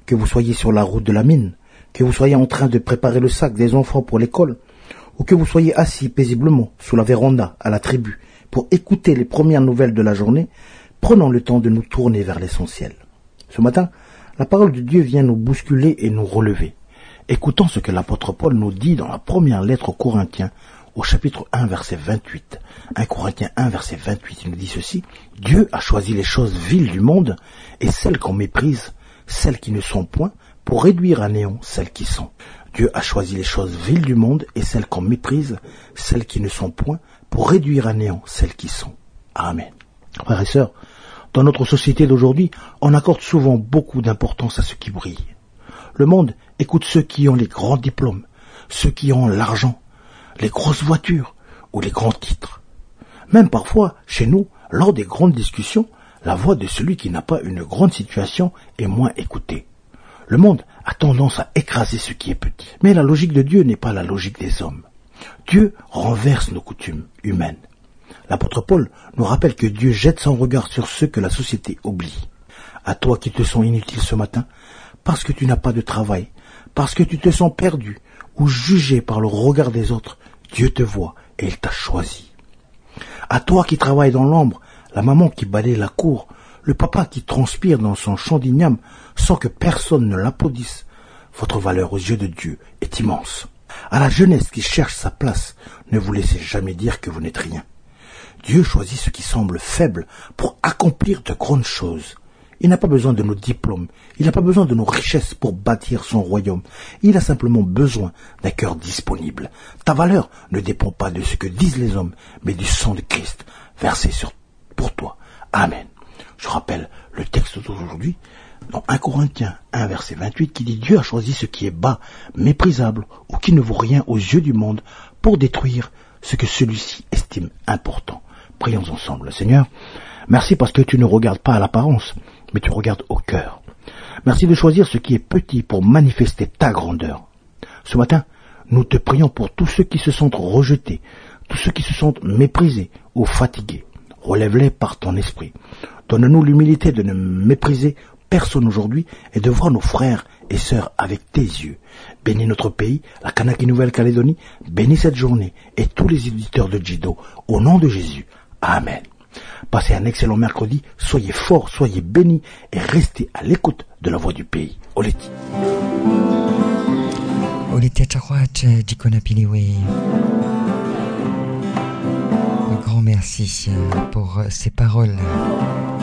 que vous soyez sur la route de la mine, que vous soyez en train de préparer le sac des enfants pour l'école, ou que vous soyez assis paisiblement sous la véranda à la tribu pour écouter les premières nouvelles de la journée, prenons le temps de nous tourner vers l'essentiel. Ce matin, la parole de Dieu vient nous bousculer et nous relever. Écoutons ce que l'apôtre Paul nous dit dans la première lettre aux Corinthiens, au chapitre 1, verset 28. 1 Corinthiens 1, verset 28, il nous dit ceci. « Dieu a choisi les choses viles du monde et celles qu'on méprise, celles qui ne sont point, pour réduire à néant celles qui sont. Dieu a choisi les choses viles du monde et celles qu'on méprise, celles qui ne sont point, pour réduire à néant celles qui sont. » Amen. Frères et sœurs, dans notre société d'aujourd'hui, on accorde souvent beaucoup d'importance à ce qui brille. Le monde écoute ceux qui ont les grands diplômes, ceux qui ont l'argent, les grosses voitures ou les grands titres. Même parfois, chez nous, lors des grandes discussions, la voix de celui qui n'a pas une grande situation est moins écoutée. Le monde a tendance à écraser ce qui est petit. Mais la logique de Dieu n'est pas la logique des hommes. Dieu renverse nos coutumes humaines. L'apôtre Paul nous rappelle que Dieu jette son regard sur ceux que la société oublie. À toi qui te sens inutile ce matin, parce que tu n'as pas de travail, parce que tu te sens perdu ou jugé par le regard des autres, Dieu te voit et il t'a choisi. À toi qui travailles dans l'ombre, la maman qui balaye la cour, le papa qui transpire dans son champ d'igname sans que personne ne l'applaudisse, votre valeur aux yeux de Dieu est immense. À la jeunesse qui cherche sa place, ne vous laissez jamais dire que vous n'êtes rien. Dieu choisit ce qui semble faible pour accomplir de grandes choses. Il n'a pas besoin de nos diplômes, il n'a pas besoin de nos richesses pour bâtir son royaume. Il a simplement besoin d'un cœur disponible. Ta valeur ne dépend pas de ce que disent les hommes, mais du sang de Christ versé pour toi. Amen. Je rappelle le texte d'aujourd'hui, dans 1 Corinthiens 1, verset 28, qui dit « Dieu a choisi ce qui est bas, méprisable, ou qui ne vaut rien aux yeux du monde, pour détruire ce que celui-ci estime important. » Prions ensemble. Seigneur, merci parce que tu ne regardes pas à l'apparence, mais tu regardes au cœur. Merci de choisir ce qui est petit pour manifester ta grandeur. Ce matin, nous te prions pour tous ceux qui se sentent rejetés, tous ceux qui se sentent méprisés ou fatigués. Relève-les par ton esprit. Donne-nous l'humilité de ne mépriser personne aujourd'hui et de voir nos frères et sœurs avec tes yeux. Bénis notre pays, la Kanaki Nouvelle-Calédonie. Bénis cette journée et tous les éditeurs de Jido. Au nom de Jésus. Amen. Passez un excellent mercredi, soyez forts, soyez bénis et restez à l'écoute de la voix du pays. Oleti. Oleti Achakwat, Dikona Piliwe. Un grand merci pour ces paroles.